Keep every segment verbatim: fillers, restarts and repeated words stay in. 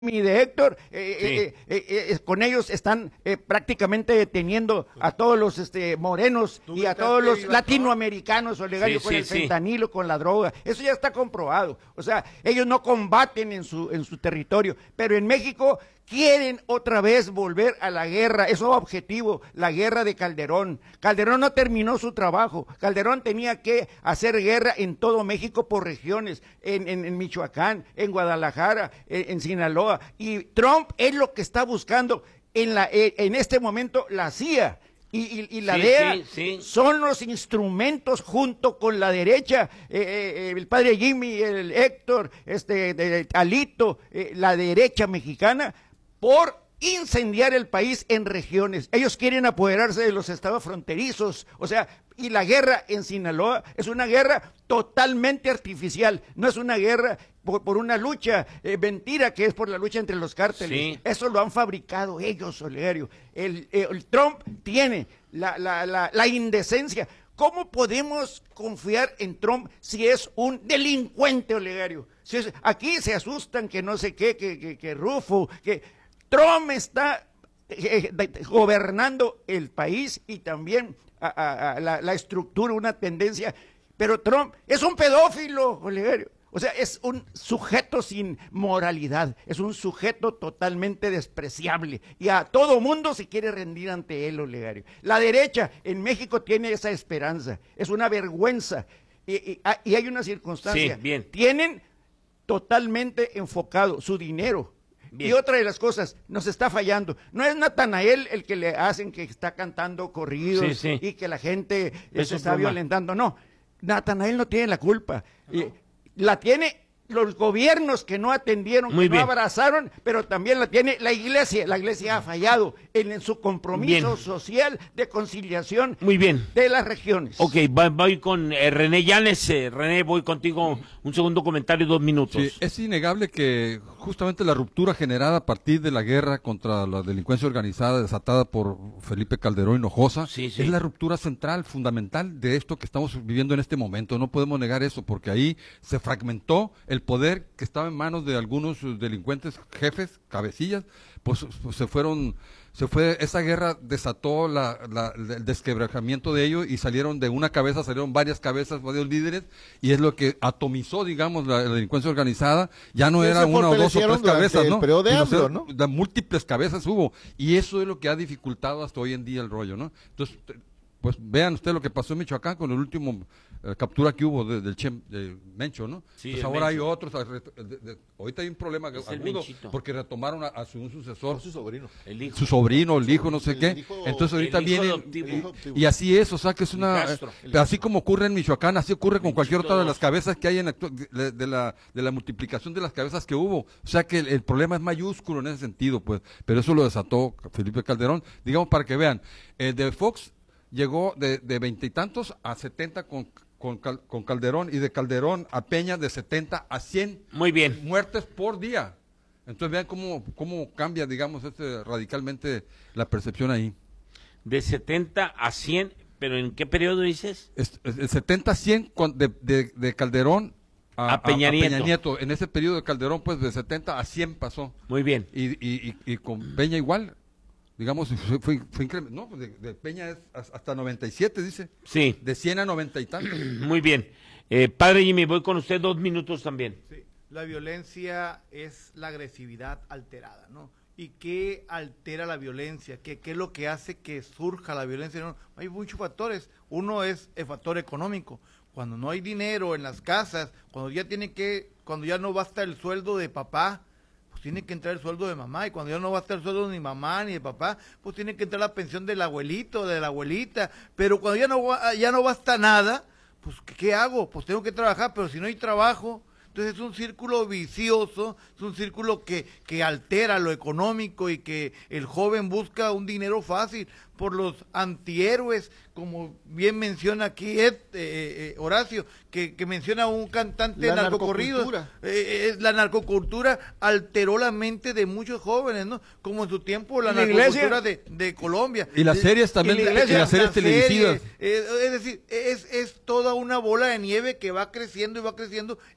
y de Héctor, eh, Sí. eh, eh, eh, con ellos están eh, prácticamente deteniendo a todos los este, morenos y a todos los latinoamericanos, Olegario, Sí, con sí, el sí. fentanilo, con la droga. Eso ya está comprobado. O sea, ellos no combaten en su, en su territorio, pero en México quieren otra vez volver a la guerra. Eso es objetivo, la guerra de Calderón. Calderón no terminó su trabajo. Calderón tenía que hacer guerra en todo México por regiones, en, en, en Michoacán, en Guadalajara, en, en Sinaloa. Y Trump es lo que está buscando en, la, en este momento la C I A. Y, y, y la Sí, D E A sí, sí. son los instrumentos junto con la derecha, eh, eh, el padre Jimmy, el Héctor, este, de, Alito, eh, la derecha mexicana, por incendiar el país en regiones. Ellos quieren apoderarse de los estados fronterizos, o sea, y la guerra en Sinaloa es una guerra totalmente artificial, no es una guerra por, por una lucha, eh, mentira que es por la lucha entre los cárteles. Sí. Eso lo han fabricado ellos, Olegario. El, el Trump tiene la, la, la, la indecencia. ¿Cómo podemos confiar en Trump si es un delincuente, Olegario? Si es, aquí se asustan que no sé qué, que, que, que Rufo, que Trump está eh, eh, gobernando el país y también a, a, a la, la estructura, una tendencia, pero Trump es un pedófilo, Olegario. O sea, es un sujeto sin moralidad, es un sujeto totalmente despreciable y a todo mundo se quiere rendir ante él, Olegario. La derecha en México tiene esa esperanza, es una vergüenza y, y, y hay una circunstancia. Sí, bien. Tienen totalmente enfocado su dinero. Bien. Y otra de las cosas, nos está fallando. No es Natanael el que le hacen que está cantando corridos Sí, sí. y que la gente eh, Es se un está broma. violentando. No, Natanael no tiene la culpa. Y la tiene los gobiernos que no atendieron, Muy que bien. no abrazaron, pero también la tiene la iglesia. La iglesia ha fallado en, en su compromiso Bien. social de conciliación Muy bien. de las regiones. Ok, va- voy con eh, René Llanes. Eh, René, voy contigo. Un segundo comentario, dos minutos. Sí, es innegable que justamente la ruptura generada a partir de la guerra contra la delincuencia organizada desatada por Felipe Calderón Hinojosa Sí, sí. es la ruptura central, fundamental de esto que estamos viviendo en este momento. No podemos negar eso porque ahí se fragmentó el poder que estaba en manos de algunos delincuentes, jefes, cabecillas, pues, pues se fueron, se fue, esa guerra desató la, la- el desquebrajamiento de ellos y salieron de una cabeza, salieron varias cabezas, varios líderes, y es lo que atomizó, digamos, la, la delincuencia organizada. Ya no Que era se una o dos o fortalecieron tres cabezas, durante ¿no? el periodo de Sino AMLO, ser- ¿no? de múltiples cabezas hubo, y eso es lo que ha dificultado hasta hoy en día el rollo, ¿no? Entonces, te- pues vean ustedes lo que pasó en Michoacán con el último eh, captura que hubo de- del Chem, de Mencho, ¿no? Sí, pues el ahora hay Mencho. otros, a- de- de- ahorita hay un problema Es el agudo Menchito. porque retomaron a, a su un sucesor, Su sobrino. El hijo. su sobrino, el hijo, no sé El qué. hijo- Entonces ahorita el hijo viene adoptivo. El hijo adoptivo. y así es, o sea que es una, Castro. eh, así como ocurre en Michoacán, así ocurre con cualquier Menchito otra de dos. las cabezas que hay en actu- de, de la de la multiplicación de las cabezas que hubo. O sea que el, el problema es mayúsculo en ese sentido, pues, pero eso lo desató Felipe Calderón, digamos para que vean. El de Fox llegó de de veintitantos a setenta con con, Cal- con Calderón y de Calderón a Peña de setenta a cien Muy bien. muertes por día. Entonces vean cómo cómo cambia, digamos, este radicalmente la percepción ahí. De setenta a cien, ¿pero en qué periodo dices? Es- es- el setenta a cien con- de, de, de Calderón a, A Peña Nieto. Nieto. En ese periodo de Calderón, pues de setenta a cien pasó. Muy bien. Y, y, y, y con Peña igual. Digamos, fue, fue, fue incremen- No, pues de, de Peña es as- hasta noventa y siete, dice. Sí, De cien a noventa y tantos. muy bien. Eh, padre Jimmy, voy con usted dos minutos también. Sí, la violencia es la agresividad alterada, ¿no? ¿Y qué altera la violencia? ¿Qué, qué es lo que hace que surja la violencia? No, hay muchos factores. Uno es el factor económico. Cuando no hay dinero en las casas, cuando ya tiene que, cuando ya no basta el sueldo de papá, pues tiene que entrar el sueldo de mamá, y cuando ya no basta el sueldo ni mamá ni de papá, pues tiene que entrar la pensión del abuelito, de la abuelita. Pero cuando ya no va- ya no basta nada, pues ¿qué, qué hago? Pues tengo que trabajar, pero si no hay trabajo, entonces es un círculo vicioso, es un círculo que, que altera lo económico y que el joven busca un dinero fácil por los antihéroes, como bien menciona aquí Ed, eh, eh, Horacio, que, que menciona un cantante La narcocorrido. narcocultura. Eh, eh, la narcocultura alteró la mente de muchos jóvenes, ¿no? Como en su tiempo la, ¿Y la narcocultura iglesia? de, de Colombia. Y las Eh, series también, y la y iglesia, las series televisivas. series, eh, es decir, es, es toda una bola de nieve que va creciendo y va creciendo y que va inflando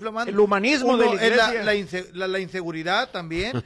inflamando. El humanismo Uno de la es la, iglesia. la inse- la- la inseguridad también,